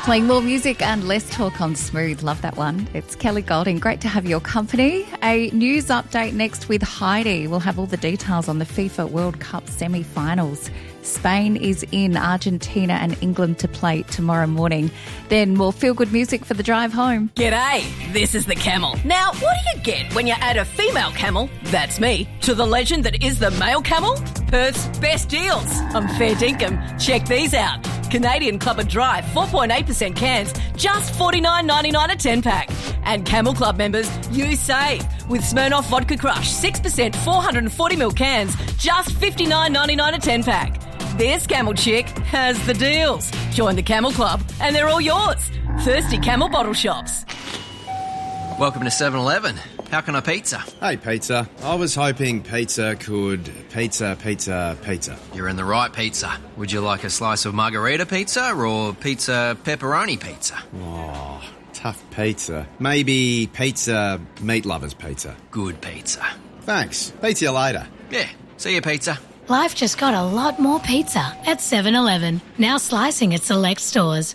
Playing more music and less talk on Smooth. Love that one. It's Kelly Golding. Great to have your company. A news update next with Heidi. We'll have all the details on the FIFA World Cup semi-finals. Spain is in, Argentina and England to play tomorrow morning. Then more feel-good music for the drive home. G'day, this is the Camel. Now, what do you get when you add a female camel, that's me, to the legend that is the male camel? Perth's best deals. I'm fair dinkum. Check these out. Canadian Club and Dry 4.8% cans, just $49.99 a 10-pack. And Camel Club members, you save with Smirnoff Vodka Crush 6% 440ml cans, just $59.99 a 10-pack. This Camel chick has the deals. Join the Camel Club and they're all yours. Thirsty Camel bottle shops. Welcome to 7-Eleven. How can I pizza? Hey, pizza. I was hoping pizza could pizza. You're in the right pizza. Would you like a slice of margarita pizza or pizza pepperoni pizza? Oh, tough pizza. Maybe pizza meat lovers pizza. Good pizza. Thanks. Pizza you later. Yeah, see you, pizza. Life just got a lot more pizza at 7-Eleven. Now slicing at select stores.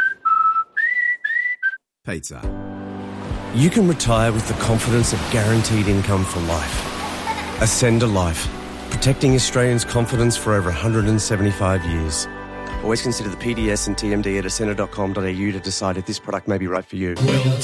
Pizza. You can retire with the confidence of guaranteed income for life. Ascender Life, protecting Australians' confidence for over 175 years. Always consider the PDS and TMD at ascender.com.au to decide if this product may be right for you.